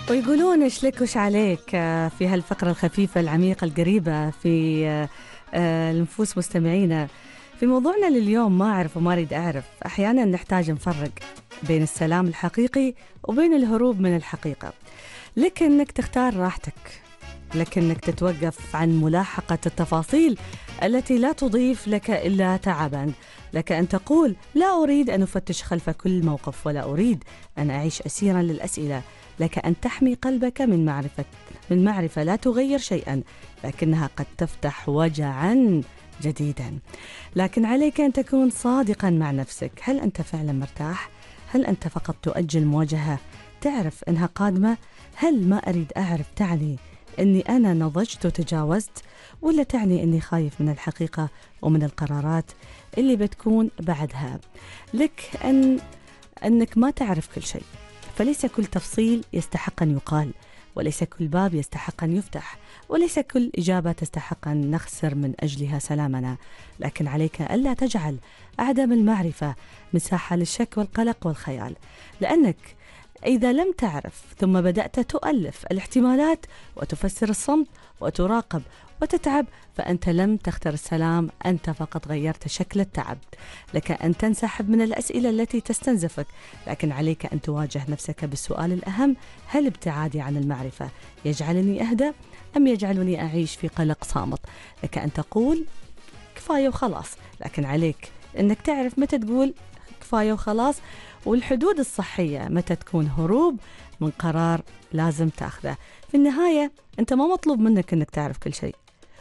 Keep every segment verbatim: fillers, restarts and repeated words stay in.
ويقولون ايش لك وش عليك آه، في هالفقرة الخفيفة العميقة القريبة في آه، آه، النفوس مستمعينا. في موضوعنا لليوم ما أعرف وما أريد أعرف. أحيانا نحتاج نفرق بين السلام الحقيقي وبين الهروب من الحقيقة. لك أنك تختار راحتك، لك أنك تتوقف عن ملاحقة التفاصيل التي لا تضيف لك إلا تعبا. لك أن تقول لا أريد أن أفتش خلف كل موقف، ولا أريد أن أعيش أسيرا للأسئلة. لك أن تحمي قلبك من معرفة من معرفة لا تغير شيئا، لكنها قد تفتح وجعا جديدا. لكن عليك أن تكون صادقا مع نفسك. هل أنت فعلا مرتاح؟ هل أنت فقط تؤجل مواجهة تعرف أنها قادمة؟ هل ما أريد أعرف تعني أني أنا نضجت وتجاوزت، ولا تعني أني خايف من الحقيقة ومن القرارات اللي بتكون بعدها؟ لك أن أنك ما تعرف كل شيء، فليس كل تفصيل يستحق أن يقال، وليس كل باب يستحق أن يفتح، وليس كل إجابة تستحق أن نخسر من أجلها سلامنا. لكن عليك ألا تجعل عدم المعرفة مساحة للشك والقلق والخيال، لأنك إذا لم تعرف ثم بدأت تؤلف الاحتمالات وتفسر الصمت وتراقب وتتعب، فأنت لم تختر السلام، أنت فقط غيرت شكل التعب. لك أن تنسحب من الأسئلة التي تستنزفك، لكن عليك أن تواجه نفسك بالسؤال الأهم: هل ابتعادي عن المعرفة يجعلني أهدى أم يجعلني أعيش في قلق صامت؟ لك أن تقول كفاية وخلاص، لكن عليك أنك تعرف متى تقول كفاية وخلاص، والحدود الصحية متى تكون هروب من قرار لازم تاخذه. في النهاية أنت ما مطلوب منك أنك تعرف كل شيء،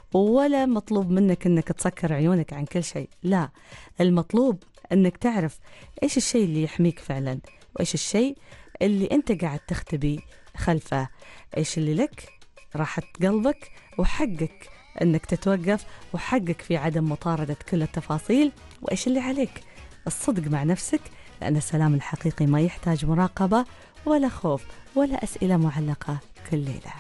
ولا مطلوب منك أنك تسكر عيونك عن كل شيء. لا، المطلوب أنك تعرف إيش الشيء اللي يحميك فعلا، وإيش الشيء اللي أنت قاعد تختبي خلفه، إيش اللي لك راحة قلبك، وحقك أنك تتوقف، وحقك في عدم مطاردة كل التفاصيل، وإيش اللي عليك الصدق مع نفسك، لأن السلام الحقيقي ما يحتاج مراقبة ولا خوف ولا أسئلة معلقة كل ليلة.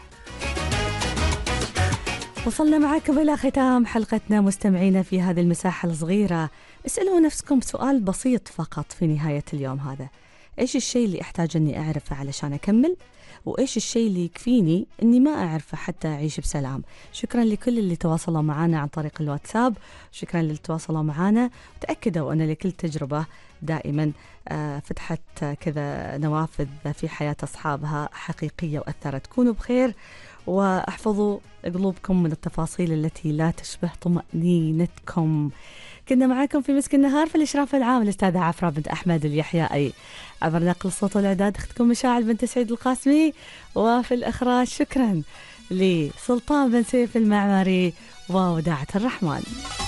وصلنا معاكم إلى ختام حلقتنا مستمعينا في هذه المساحة الصغيرة. اسألوا نفسكم سؤال بسيط فقط في نهاية اليوم هذا: إيش الشيء اللي أحتاج أني أعرفه علشان أكمل؟ وإيش الشيء اللي يكفيني أني ما أعرفه حتى أعيش بسلام؟ شكرا لكل اللي تواصلوا معنا عن طريق الواتساب، شكرا للي تواصلوا معنا. تأكدوا أن لكل تجربة دائما فتحت كذا نوافذ في حياة أصحابها حقيقية وأثرت. كونوا بخير، واحفظوا قلوبكم من التفاصيل التي لا تشبه طمأنينتكم. كنا معاكم في مسك النهار في الإشراف العام الأستاذة عفرة بنت أحمد اليحيائي، عبر نقل الصوت والإعداد أختكم مشاعل بنت سعيد القاسمي، وفي الإخراج شكرا لسلطان بن سيف المعمري ووداعة الرحمن.